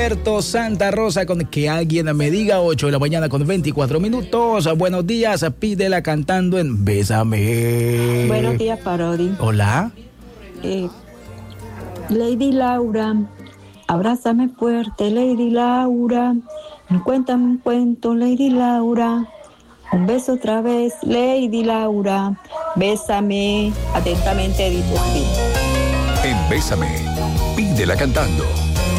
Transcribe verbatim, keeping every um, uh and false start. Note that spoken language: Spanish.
Alberto Santa Rosa con Que Alguien Me Diga, ocho de la mañana con veinticuatro minutos. Buenos días, pídela cantando en Bésame. Buenos días, Parodi. Hola. Eh, Lady Laura, abrázame fuerte, Lady Laura. Cuéntame un cuento, Lady Laura. Un beso otra vez, Lady Laura. Bésame. Atentamente, Edith. En Bésame, pídela cantando.